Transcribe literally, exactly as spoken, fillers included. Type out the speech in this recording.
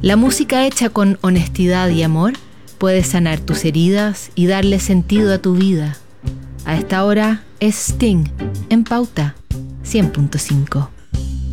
La música hecha con honestidad y amor puede sanar tus heridas y darle sentido a tu vida. A esta hora es Sting en Pauta cien punto cinco.